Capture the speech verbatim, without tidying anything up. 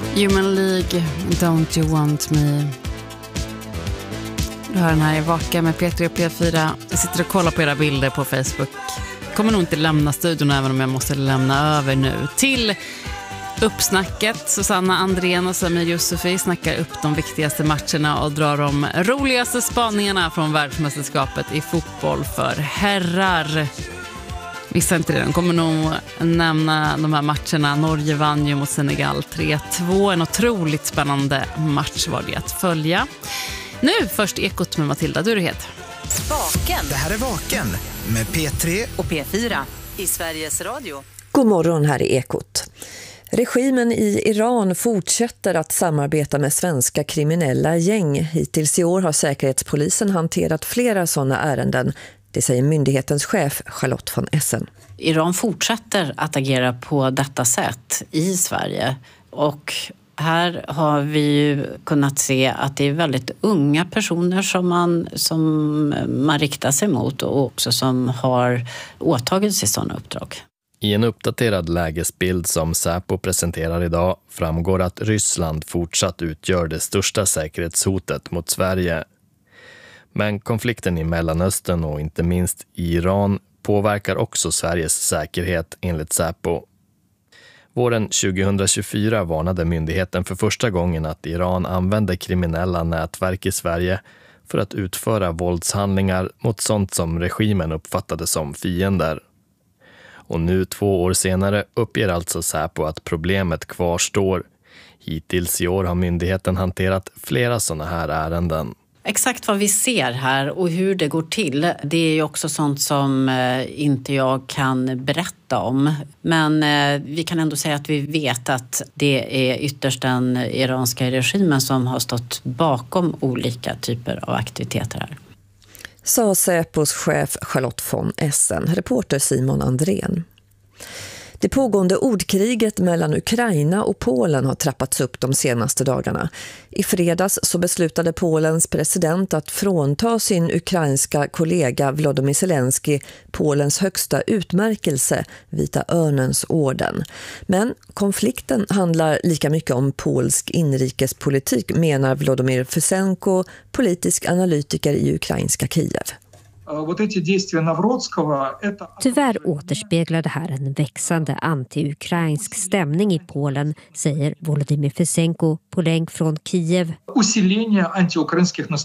Human League, Don't You Want Me. Du hör den här i Vaka med P tre och P fyra. Jag sitter och kollar på era bilder på Facebook. Kommer nog inte lämna studion även om jag måste lämna över nu. Till uppsnacket. Susanna Andrén och Samir Yusufi snackar upp de viktigaste matcherna och drar de roligaste spaningarna från världsmästerskapet i fotboll för herrar. Vissa inte det. De kommer nog nämna de här matcherna. Norge vann ju mot Senegal tre två. En otroligt spännande match var det att följa. Nu först Ekot med Matilda Durhet. Vaken. Det här är Vaken med P tre och P fyra i Sveriges Radio. God morgon, här är Ekot. Regimen i Iran fortsätter att samarbeta med svenska kriminella gäng. Hittills i år har Säkerhetspolisen hanterat flera sådana ärenden. Det säger myndighetens chef Charlotte von Essen. Iran fortsätter att agera på detta sätt i Sverige. Och här har vi ju kunnat se att det är väldigt unga personer som man, som man riktar sig mot och också som har åtagit sig sådana uppdrag. I en uppdaterad lägesbild som Säpo presenterar idag framgår att Ryssland fortsatt utgör det största säkerhetshotet mot Sverige. Men konflikten i Mellanöstern och inte minst i Iran påverkar också Sveriges säkerhet enligt Säpo. Våren tjugohundratjugofyra varnade myndigheten för första gången att Iran använder kriminella nätverk i Sverige för att utföra våldshandlingar mot sånt som regimen uppfattade som fiender. Och nu två år senare uppger alltså Säpo att problemet kvarstår. Hittills i år har myndigheten hanterat flera sådana här ärenden. Exakt vad vi ser här och hur det går till, det är ju också sånt som eh, inte jag kan berätta om. Men eh, vi kan ändå säga att vi vet att det är ytterst den iranska regimen som har stått bakom olika typer av aktiviteter här. Sa Säpos chef Charlotte von Essen, reporter Simon Andrén. Det pågående ordkriget mellan Ukraina och Polen har trappats upp de senaste dagarna. I fredags så beslutade Polens president att frånta sin ukrainska kollega Volodymyr Zelensky Polens högsta utmärkelse, Vita örnens orden. Men konflikten handlar lika mycket om polsk inrikespolitik, menar Volodymyr Fesenko, politisk analytiker i ukrainska Kiev. Tyvärr återspeglar det här en växande anti-ukrainsk stämning i Polen, säger Volodymyr Fesenko på länk från Kiev.